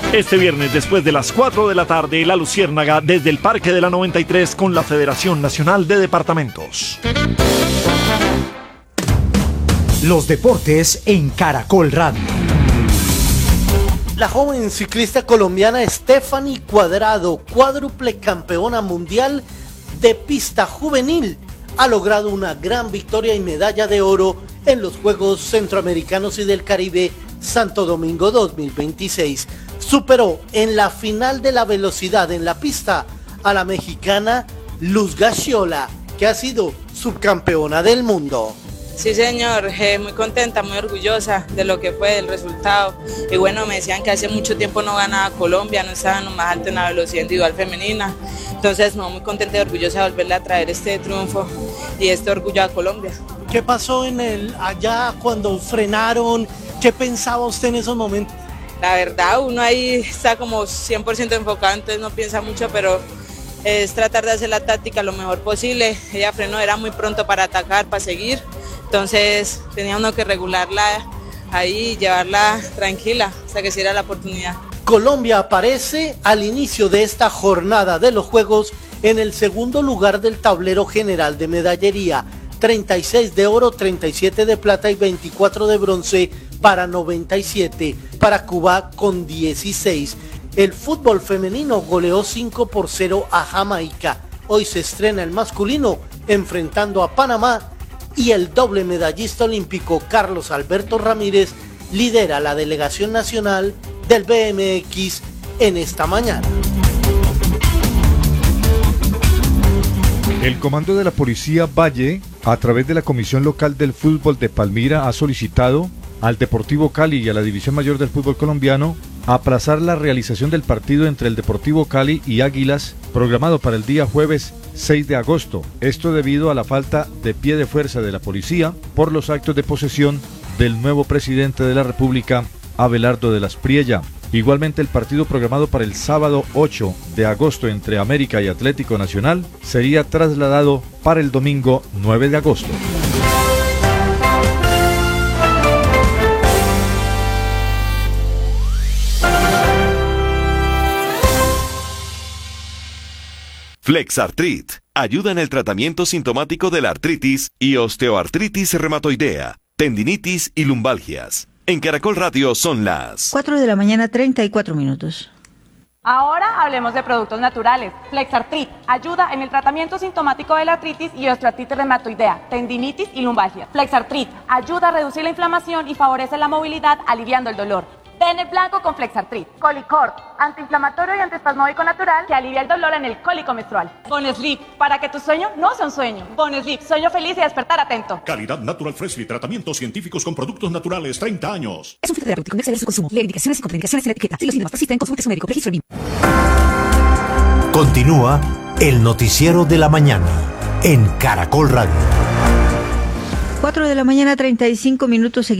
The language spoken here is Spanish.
Este viernes, después de las 4 de la tarde, La Luciérnaga desde el Parque de la 93 con la Federación Nacional de Departamentos. Los deportes en Caracol Radio. La joven ciclista colombiana Stephanie Cuadrado, cuádruple campeona mundial de pista juvenil, ha logrado una gran victoria y medalla de oro en los Juegos Centroamericanos y del Caribe Santo Domingo 2026. Superó en la final de la velocidad en la pista a la mexicana Luz Gaxiola, que ha sido subcampeona del mundo. Sí, señor, muy contenta, muy orgullosa de lo que fue el resultado. Y bueno, me decían que hace mucho tiempo no ganaba Colombia, no estaba en lo más alto en la velocidad individual femenina. Entonces, no, muy contenta y orgullosa de volverle a traer este triunfo y este orgullo a Colombia. ¿Qué pasó allá cuando frenaron? ¿Qué pensaba usted en esos momentos? La verdad, uno ahí está como 100% enfocado, entonces no piensa mucho, pero es tratar de hacer la táctica lo mejor posible. Ella frenó, era muy pronto para atacar, para seguir. Entonces tenía uno que regularla ahí y llevarla tranquila hasta que se diera la oportunidad. Colombia aparece al inicio de esta jornada de los Juegos en el segundo lugar del tablero general de medallería. 36 de oro, 37 de plata y 24 de bronce para 97. Para Cuba con 16. El fútbol femenino goleó 5-0 a Jamaica. Hoy se estrena el masculino enfrentando a Panamá. Y el doble medallista olímpico Carlos Alberto Ramírez lidera la delegación nacional del BMX en esta mañana. El comando de la Policía Valle, a través de la Comisión Local del Fútbol de Palmira, ha solicitado al Deportivo Cali y a la División Mayor del Fútbol Colombiano aplazar la realización del partido entre el Deportivo Cali y Águilas, programado para el día jueves 6 de agosto. Esto debido a la falta de pie de fuerza de la policía por los actos de posesión del nuevo presidente de la República, Abelardo de las Priella. Igualmente, el partido programado para el sábado 8 de agosto entre América y Atlético Nacional sería trasladado para el domingo 9 de agosto. Flexartrit ayuda en el tratamiento sintomático de la artritis y osteoartritis reumatoidea, tendinitis y lumbalgias. En Caracol Radio son las 4 de la mañana, 34 minutos. Ahora hablemos de productos naturales. Flexartrit ayuda en el tratamiento sintomático de la artritis y osteoartritis reumatoidea, tendinitis y lumbalgias. Flexartrit ayuda a reducir la inflamación y favorece la movilidad, aliviando el dolor. Den el blanco con Flexartrit. Colicort, antiinflamatorio y antiespasmódico natural que alivia el dolor en el cólico menstrual. Bonesleep, para que tu sueño no sea un sueño. Bonesleep, sueño feliz y despertar atento. Calidad Natural Freshly, tratamientos científicos con productos naturales, 30 años. Es un fitoterapéutico, no exceder su consumo. Lee indicaciones y contraindicaciones en la etiqueta. Si los síntomas persisten, consulte a su médico. Registro BIM. Continúa el noticiero de la mañana en Caracol Radio. 4 de la mañana, 35 minutos.